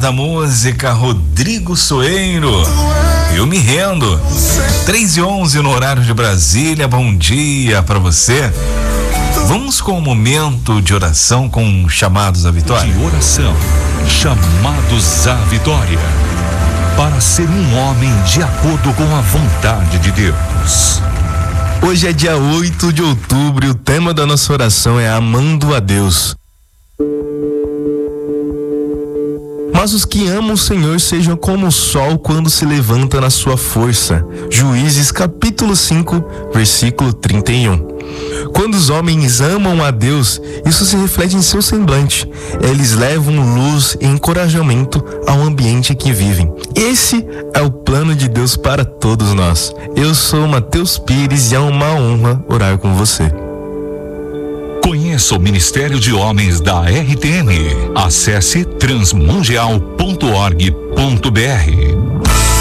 da música, Rodrigo Soeiro. Eu me rendo. 3:11 no horário de Brasília. Bom dia para você. Vamos com um momento de oração com chamados à vitória. De oração, chamados à vitória. Para ser um homem de acordo com a vontade de Deus. Hoje é dia 8 de outubro e o tema da nossa oração é amando a Deus. Mas os que amam o Senhor sejam como o sol quando se levanta na sua força. Juízes capítulo 5, versículo 31. Quando os homens amam a Deus, isso se reflete em seu semblante. Eles levam luz e encorajamento ao ambiente em que vivem. Esse é o plano de Deus para todos nós. Eu sou Matheus Pires e é uma honra orar com você. Conheça o Ministério de Homens da RTM. Acesse transmundial.org.br.